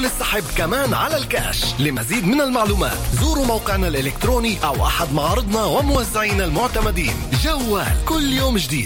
السحب كمان على الكاش. لمزيد من المعلومات زوروا موقعنا الإلكتروني أو أحد معارضنا وموزعينا المعتمدين. جوال كل يوم جديد.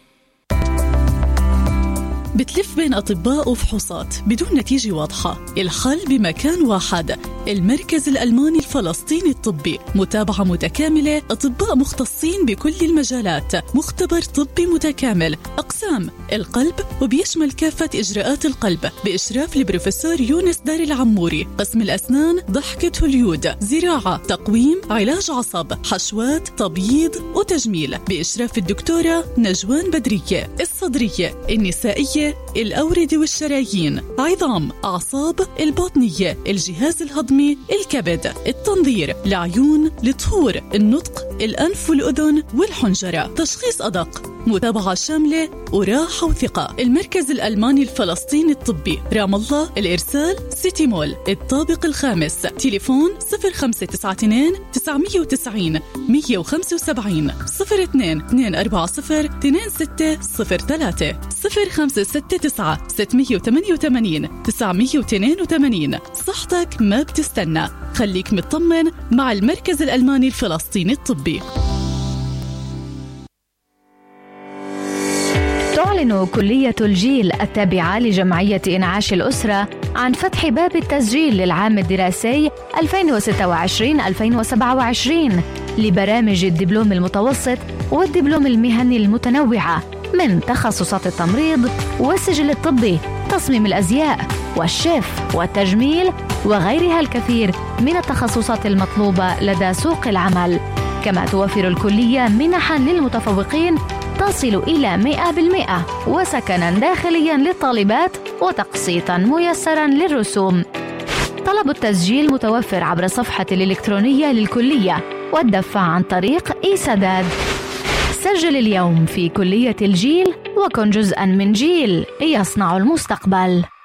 بتلف بين أطباء وفحوصات بدون نتيجة واضحة. الحل بمكان واحد، المركز الألماني الفلسطيني الطبي. متابعة متكاملة، أطباء مختصين بكل المجالات، مختبر طبي متكامل، أقسام القلب وبيشمل كافة إجراءات القلب بإشراف البروفيسور يونس دار العموري. قسم الأسنان، ضحكة هوليود، زراعة، تقويم، علاج عصب، حشوات، تبييض وتجميل بإشراف الدكتورة نجوان بدرية. الصدرية، النسائية، الأوردة والشرايين، عظام، أعصاب، الباطنية، الجهاز الهضمي، الكبد، التنظير، العيون، الطهور، النطق، الأنف والأذن والحنجرة. تشخيص أدق، متابعة شاملة وراحة وثقة. المركز الألماني الفلسطيني الطبي، رام الله، الإرسال سيتي مول، الطابق الخامس. تليفون 0592 990 175 02 240 2603 0569 688 982. صحتك ما بتستنى، خليك مطمن مع المركز الألماني الفلسطيني الطبي. تعلن كلية الجيل التابعة لجمعية إنعاش الأسرة عن فتح باب التسجيل للعام الدراسي 2026-2027 لبرامج الدبلوم المتوسط والدبلوم المهني المتنوعة من تخصصات التمريض والسجل الطبي، تصميم الأزياء والشيف والتجميل وغيرها الكثير من التخصصات المطلوبة لدى سوق العمل. كما توفر الكلية منحا للمتفوقين تصل إلى 100% وسكنا داخليا للطالبات وتقسيطا ميسرا للرسوم. طلب التسجيل متوفر عبر صفحة الإلكترونية للكلية والدفع عن طريق إي-سداد. سجل اليوم في كلية الجيل وكن جزءا من جيل يصنع المستقبل.